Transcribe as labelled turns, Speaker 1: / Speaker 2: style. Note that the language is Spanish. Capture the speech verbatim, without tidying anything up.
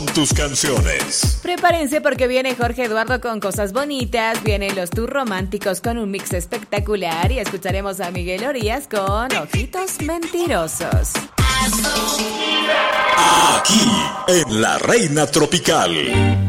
Speaker 1: tus canciones.
Speaker 2: Prepárense porque viene Jorge Eduardo con cosas bonitas, vienen los Tours Románticos con un mix espectacular y escucharemos a Miguel Orías con Ojitos Mentirosos.
Speaker 1: Aquí, en La Reina Tropical.